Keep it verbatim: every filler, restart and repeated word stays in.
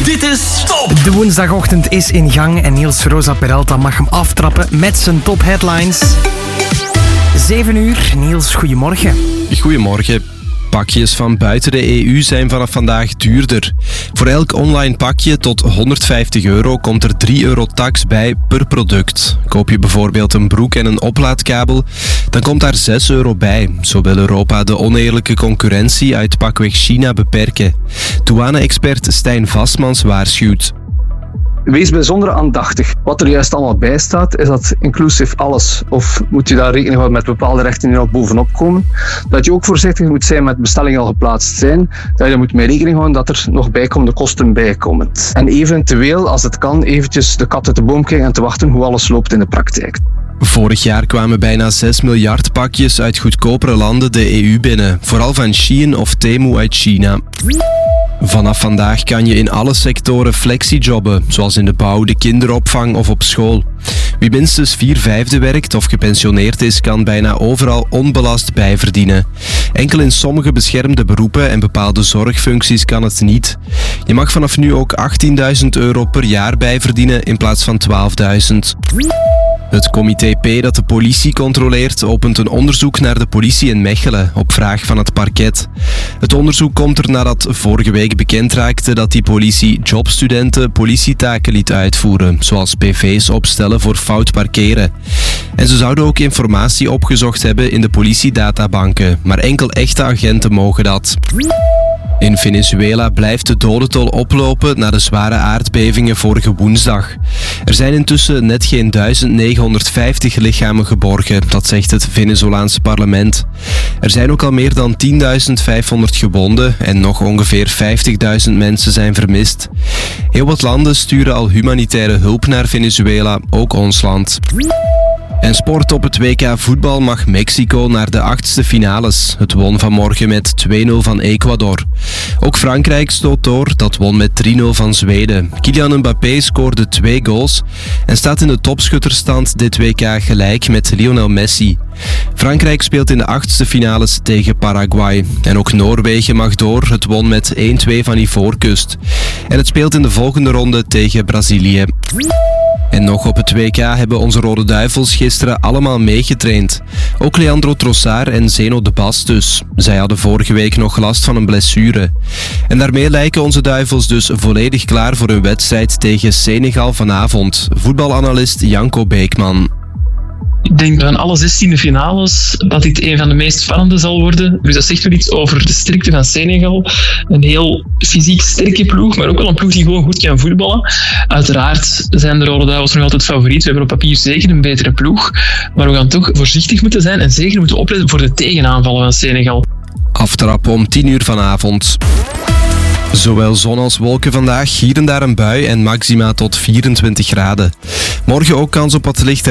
Dit is Top! De woensdagochtend is in gang en Niels Rosa Peralta mag hem aftrappen met zijn top headlines. zeven uur. Niels, goedemorgen. Goedemorgen. Pakjes van buiten de E U zijn vanaf vandaag duurder. Voor elk online pakje tot honderdvijftig euro komt er drie euro tax bij per product. Koop je bijvoorbeeld een broek en een oplaadkabel, dan komt daar zes euro bij. Zo wil Europa de oneerlijke concurrentie uit pakweg China beperken. Douane-expert Stijn Vastmans waarschuwt. Wees bijzonder aandachtig. Wat er juist allemaal bij staat, is dat inclusief alles. Of moet je daar rekening houden met bepaalde rechten die nog bovenop komen. Dat je ook voorzichtig moet zijn met bestellingen al geplaatst zijn. Dat je er moet mee rekening houden dat er nog bijkomende kosten bijkomen. En eventueel, als het kan, eventjes de kat uit de boom kijken en te wachten hoe alles loopt in de praktijk. Vorig jaar kwamen bijna zes miljard pakjes uit goedkopere landen de E U binnen. Vooral van Shein of Temu uit China. Vanaf vandaag kan je in alle sectoren flexijobben, zoals in de bouw, de kinderopvang of op school. Wie minstens vier vijfde werkt of gepensioneerd is, kan bijna overal onbelast bijverdienen. Enkel in sommige beschermde beroepen en bepaalde zorgfuncties kan het niet. Je mag vanaf nu ook achttienduizend euro per jaar bijverdienen in plaats van twaalfduizend. Het comité P dat de politie controleert opent een onderzoek naar de politie in Mechelen op vraag van het parket. Het onderzoek komt er nadat vorige week bekend raakte dat die politie jobstudenten politietaken liet uitvoeren, zoals P V's opstellen voor fout parkeren. En ze zouden ook informatie opgezocht hebben in de politiedatabanken, maar enkel echte agenten mogen dat. In Venezuela blijft de dodentol oplopen na de zware aardbevingen vorige woensdag. Er zijn intussen net geen duizend negenhonderdvijftig lichamen geborgen, dat zegt het Venezolaanse parlement. Er zijn ook al meer dan tienduizend vijfhonderd gewonden en nog ongeveer vijftigduizend mensen zijn vermist. Heel wat landen sturen al humanitaire hulp naar Venezuela, ook ons land. En sport op het W K voetbal mag Mexico naar de achtste finales. Het won vanmorgen met twee nul van Ecuador. Ook Frankrijk stoot door, dat won met drie nul van Zweden. Kylian Mbappé scoorde twee goals en staat in de topschutterstand dit W K gelijk met Lionel Messi. Frankrijk speelt in de achtste finales tegen Paraguay. En ook Noorwegen mag door, het won met één twee van Ivoorkust. En het speelt in de volgende ronde tegen Brazilië. En nog op het W K hebben onze Rode Duivels gisteren allemaal meegetraind. Ook Leandro Trossard en Zeno de Bas dus. Zij hadden vorige week nog last van een blessure. En daarmee lijken onze Duivels dus volledig klaar voor hun wedstrijd tegen Senegal vanavond. Voetbalanalist Janko Beekman. Ik denk van alle zestien finales dat dit een van de meest spannende zal worden. Dus dat zegt wel iets over de sterkte van Senegal. Een heel fysiek sterke ploeg, maar ook wel een ploeg die gewoon goed kan voetballen. Uiteraard zijn de Rode Duivels nog altijd favoriet. We hebben op papier zeker een betere ploeg. Maar we gaan toch voorzichtig moeten zijn en zeker moeten opletten voor de tegenaanvallen van Senegal. Aftrap om tien uur vanavond. Zowel zon als wolken vandaag, hier en daar een bui en maxima tot vierentwintig graden. Morgen ook kans op wat lichte